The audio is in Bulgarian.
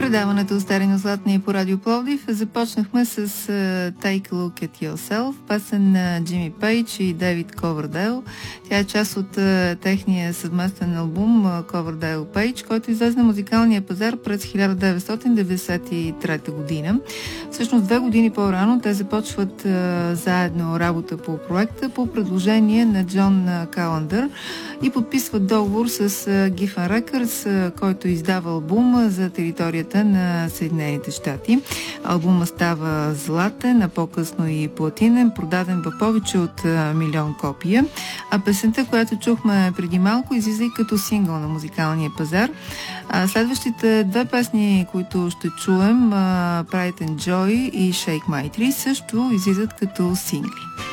Предаването Старено Златни по Радио Пловдив. Започнахме с Take a Look at Yourself, песен на Джимми Пейдж и Дейвид Ковердейл. Тя е част от техния съвместен албум Ковердейл Пейдж, който излезе на музикалния пазар през 1993 година. Всъщност 2 години по-рано те започват заедно работа по проекта по предложение на Джон Каландър и подписват договор с Geffen Records, който издава албум за територията на Съединените щати. Албумът става златен, а по-късно и платинен, продаден в повече от 1 милион копия. А песента, която чухме преди малко, излиза и като сингъл на музикалния пазар. Следващите 2 песни, които ще чуем, Pride and Joy и Shake My Tree, също излизат като сингли.